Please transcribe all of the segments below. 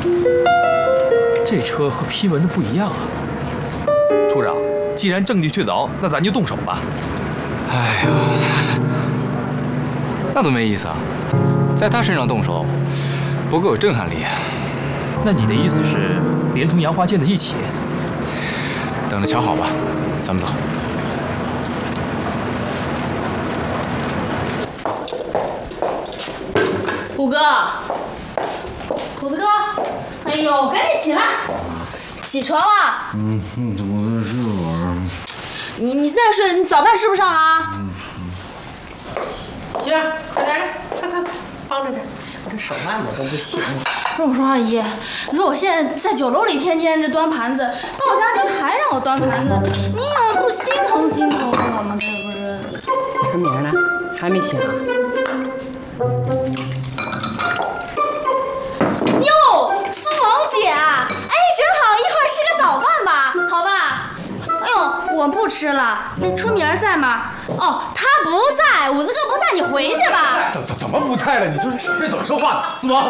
这车和批文的不一样啊！ 处长，既然证据确凿，那咱就动手吧。 哎呀，那多没意思啊！在他身上动手，不够有震撼力。 那你的意思是连同杨华建的一起？ 等着瞧好吧，咱们走。 虎哥，虎子哥，哎呦，赶紧起来，起床了。 怎么回事啊？ 你再睡，你早饭吃不上了啊。 行，快点来，快，帮着点，我这手慢我都不行。 不是我说阿姨，你说我现在在酒楼里天天这端盘子，到家您还让我端盘子，你也不心疼我吗？这不是？ 春明呢？还没醒啊？ 哟，苏萌姐，哎，正好一会儿吃个早饭吧，好吧？哎呦，我不吃了，那春明在吗？哦，他不在，五子哥不在，你回去吧。 怎么不在了？你这怎么说话呢？苏萌，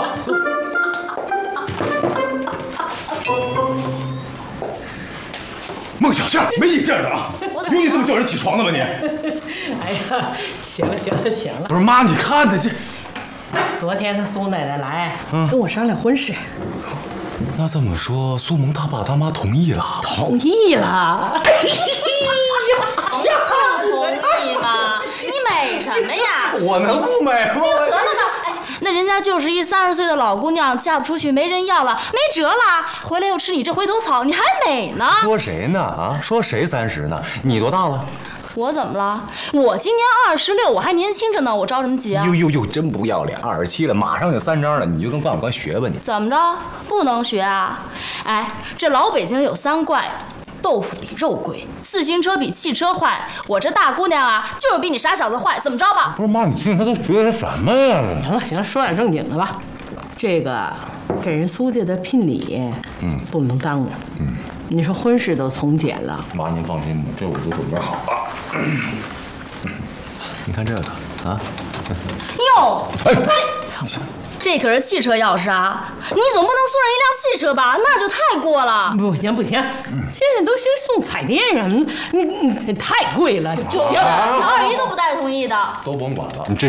孟小倩，没你这样的啊！有你这么叫人起床的吗你？ 哎呀，行了， 不是妈，你看他这。 昨天他苏奶奶来，跟我商量婚事。 那这么说，苏萌他爸他妈同意了？ 同意了。 同意吗？你美什么呀？ 我能不美吗？ 得了吧，哎，那人家就是一30岁的老姑娘，嫁不出去，没人要了，没辙了，回来又吃你这回头草，你还美呢？ 说谁呢？啊，说谁30呢？你多大了？ 我怎么了？我今年26，我还年轻着呢，我着什么急啊？ 哟，真不要脸！27了，马上就3张了，你就跟管管学吧你。 怎么着？不能学啊？哎，这老北京有3怪。豆腐比肉贵，自行车比汽车坏。我这大姑娘啊，就是比你傻小子坏，怎么着吧？ 不是妈，你听他都学的什么呀？ 行了，说点正经的吧。这个给人苏家的聘礼，不能耽误。你说婚事都从简了， 妈您放心吧，这我都准备好了。你看这个啊， 哟，这可是汽车钥匙啊！你总不能送人一辆汽车吧？那就太过了。 不行，现在都兴送彩电上，你太贵了。 就你二姨都不带同意的。 都甭管了，你这